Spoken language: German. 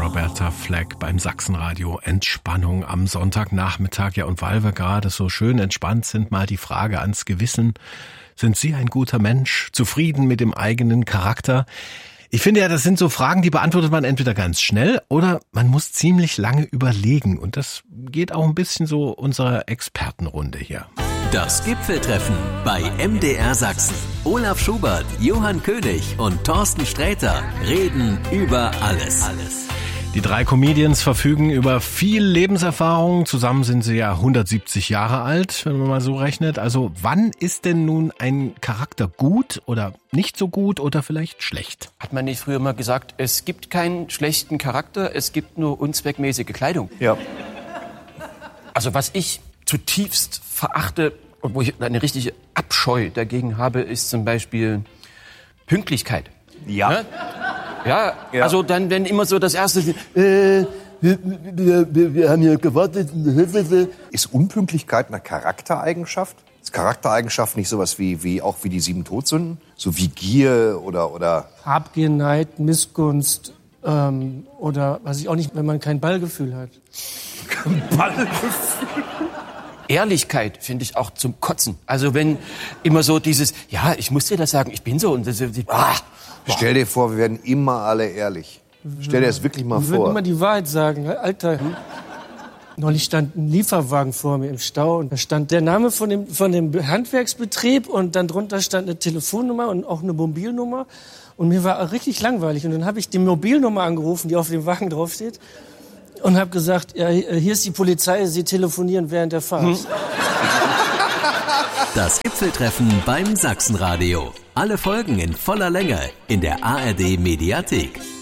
Roberta Fleck beim Sachsenradio. Entspannung am Sonntagnachmittag. Ja, und weil wir gerade so schön entspannt sind, mal die Frage ans Gewissen. Sind Sie ein guter Mensch? Zufrieden mit dem eigenen Charakter? Ich finde ja, das sind so Fragen, die beantwortet man entweder ganz schnell oder man muss ziemlich lange überlegen. Und das geht auch ein bisschen so unserer Expertenrunde hier. Das Gipfeltreffen bei MDR Sachsen. Olaf Schubert, Johann König und Thorsten Sträter reden über alles. Die 3 Comedians verfügen über viel Lebenserfahrung. Zusammen sind sie ja 170 Jahre alt, wenn man mal so rechnet. Also wann ist denn nun ein Charakter gut oder nicht so gut oder vielleicht schlecht? Hat man nicht früher mal gesagt, es gibt keinen schlechten Charakter, es gibt nur unzweckmäßige Kleidung? Ja. Also was ich zutiefst verachte und wo ich eine richtige Abscheu dagegen habe, ist zum Beispiel Pünktlichkeit. Ja. Ne? Ja, also dann, wenn immer so das Erste, wir haben hier gewartet. Ist Unpünktlichkeit eine Charaktereigenschaft? Ist Charaktereigenschaft nicht sowas wie die 7 Todsünden? So wie Gier oder Habgier, Neid, Missgunst oder weiß ich auch nicht, wenn man kein Ballgefühl hat. Kein Ballgefühl? Ehrlichkeit finde ich auch zum Kotzen. Also wenn immer so dieses, ja, ich muss dir das sagen, ich bin so und das, Stell dir vor, wir werden immer alle ehrlich. Stell dir das wirklich mal Wir würden vor. immer die Wahrheit sagen. Alter, neulich stand ein Lieferwagen vor mir im Stau und da stand der Name von dem Handwerksbetrieb und dann drunter stand eine Telefonnummer und auch eine Mobilnummer. Und mir war richtig langweilig. Und dann habe ich die Mobilnummer angerufen, die auf dem Wagen draufsteht. Und habe gesagt, ja, hier ist die Polizei, Sie telefonieren während der Fahrt. Das Gipfeltreffen beim Sachsenradio. Alle Folgen in voller Länge in der ARD Mediathek.